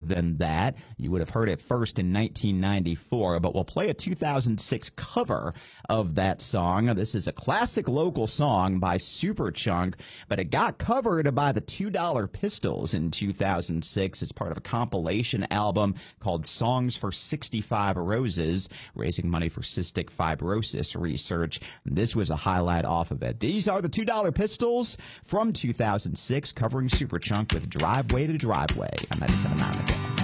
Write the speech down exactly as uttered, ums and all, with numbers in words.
than that. You would have heard it first in nineteen ninety-four, but we'll play a two thousand six cover of that song. This is a classic local song by Superchunk, but it got covered by the two dollar Pistols in two thousand six as part of a compilation album called Songs for sixty-five Roses, raising money for cystic fibrosis research. This was a highlight off of it. These are the two dollar Pistols from two thousand six covering Superchunk with Driveway to Driveway on ninety-seven point nine The Game.